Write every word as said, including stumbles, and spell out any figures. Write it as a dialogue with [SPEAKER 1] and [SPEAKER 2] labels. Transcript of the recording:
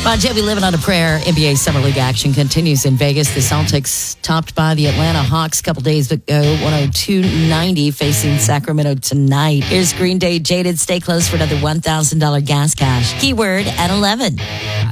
[SPEAKER 1] Well, Jay, we living on a prayer. N B A Summer League action continues in Vegas. The Celtics topped by the Atlanta Hawks a couple days ago, one oh two ninety, facing Sacramento tonight. Here's Green Day Jaded. Stay close for another one thousand dollars gas cash. Keyword at eleven.